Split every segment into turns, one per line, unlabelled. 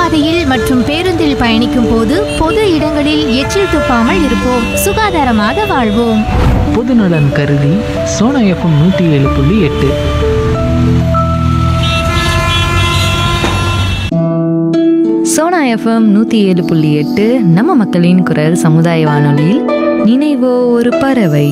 நடைபாதையில் மற்றும் பேருந்தில் பயணிக்கும் போது பொது இடங்களில் எச்சில் துப்பாமல் இருப்போம். சுகாதாரமாக வாழ்வோம்.
பொதுநலன் கருதி சோனா எஃப்எம் 107.8.
சோனா எஃப்எம் 107.8 நம்ம மக்களின் குரல் சமுதாய வானொலியில் நினைவோ ஒரு பறவை.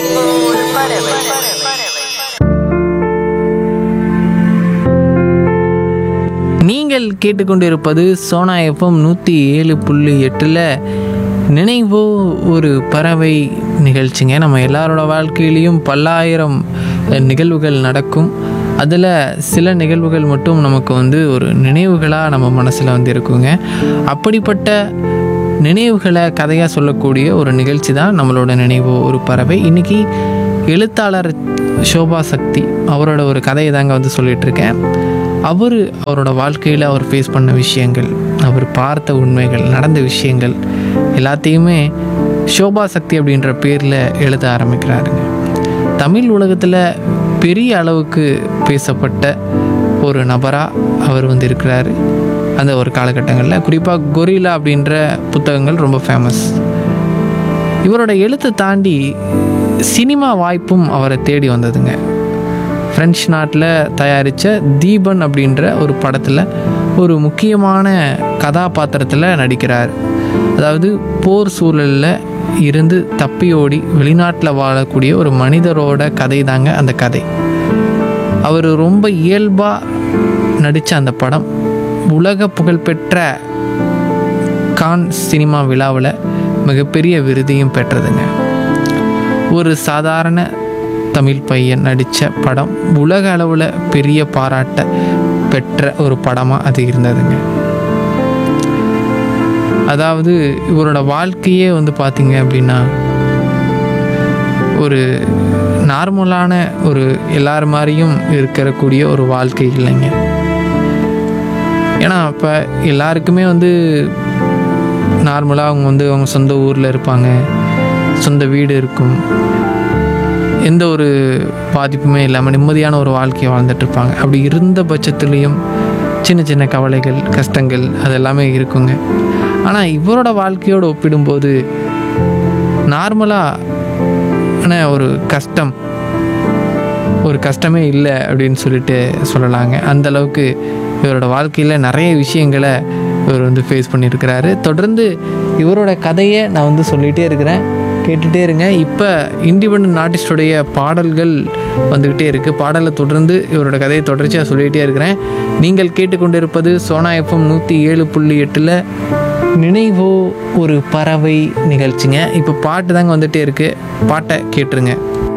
நீங்கள் கேட்டுக்கொண்டிருப்பது சோனா எஃப்எம் 107.8 நினைவோ ஒரு பறவை நிகழ்ச்சிங்க. நம்ம எல்லாரோட வாழ்க்கையிலையும் பல்லாயிரம் நிகழ்வுகள் நடக்கும். அதில் சில நிகழ்வுகள் மட்டும் நமக்கு வந்து ஒரு நினைவுகளாக நம்ம மனசில் வந்து இருக்குங்க. அப்படிப்பட்ட நினைவுகளை கதையாக சொல்லக்கூடிய ஒரு நிகழ்ச்சி தான் நம்மளோட நினைவோ ஒரு பறவை. இன்றைக்கி எழுத்தாளர் ஷோபா சக்தி அவரோட ஒரு கதையை தாங்க வந்து சொல்லிகிட்ருக்கேன். அவரோட வாழ்க்கையில் அவர் ஃபேஸ் பண்ண விஷயங்கள், அவர் பார்த்த உண்மைகள், நடந்த விஷயங்கள் எல்லாத்தையுமே ஷோபா சக்தி அப்படின்ற பேரில் எழுத ஆரம்பிக்கிறாருங்க. தமிழ் உலகத்தில் பெரிய அளவுக்கு பேசப்பட்ட ஒரு நபராக அவர் வந்து இருக்கிறாரு. அந்த ஒரு காலகட்டங்களில் குறிப்பாக கொரில்லா அப்படின்ற புத்தகங்கள் ரொம்ப ஃபேமஸ். இவரோட எழுத்தை தாண்டி சினிமா வாய்ப்பும் அவரை தேடி வந்ததுங்க. ஃப்ரெஞ்ச் நாட்டில் தயாரித்த தீபன் அப்படின்ற ஒரு படத்தில் ஒரு முக்கியமான கதாபாத்திரத்தில் நடிக்கிறார். அதாவது போர் சூழலில் இருந்து தப்பியோடி வெளிநாட்டில் வாழக்கூடிய ஒரு மனிதரோட கதை தாங்க அந்த கதை. அவர் ரொம்ப இயல்பாக நடித்த அந்த படம் உலக புகழ்பெற்ற கான் சினிமா விழாவில் மிகப்பெரிய விருதையும் பெற்றதுங்க. ஒரு சாதாரண தமிழ் பையன் நடித்த படம் உலக அளவில் பெரிய பாராட்ட பெற்ற ஒரு படமாக அது இருந்ததுங்க. அதாவது இவரோட வாழ்க்கையே வந்து பார்த்திங்க அப்படின்னா ஒரு நார்மலான ஒரு எல்லார் மாதிரியும் இருக்கக்கூடிய ஒரு வாழ்க்கை இல்லைங்க. ஏன்னா இப்போ எல்லாருக்குமே வந்து நார்மலாக அவங்க சொந்த ஊரில் இருப்பாங்க, சொந்த வீடு இருக்கும், எந்த ஒரு பாதிப்புமே இல்லாமல் நிம்மதியான ஒரு வாழ்க்கையை வாழ்ந்துட்டுருப்பாங்க. அப்படி இருந்த பட்சத்துலேயும் சின்ன சின்ன கவலைகள், கஷ்டங்கள் அதெல்லாமே இருக்குங்க. ஆனால் இவரோட வாழ்க்கையோடு ஒப்பிடும்போது நார்மலான ஒரு கஷ்டமே இல்லை அப்படின்னு சொல்லிட்டு சொல்லலாங்க. அந்தளவுக்கு இவரோட வாழ்க்கையில் நிறைய விஷயங்களை இவர் வந்து ஃபேஸ் பண்ணியிருக்கிறாரு. தொடர்ந்து இவரோட கதையை நான் வந்து சொல்லிகிட்டே இருக்கிறேன், கேட்டுகிட்டே இருங்க. இப்போ இண்டிபெண்டன்ட் ஆர்டிஸ்டோடைய பாடல்கள் வந்துக்கிட்டே இருக்குது. பாடலை தொடர்ந்து இவரோட கதையை தொடர்ச்சியாக சொல்லிகிட்டே இருக்கிறேன். நீங்கள் கேட்டுக்கொண்டிருப்பது சோனா எஃப்எம் 107.8 நினைவோ ஒரு பறவை நிகழ்ச்சிங்க. இப்போ பாட்டு தாங்க வந்துகிட்டே இருக்குது, பாட்டை கேட்டுருங்க.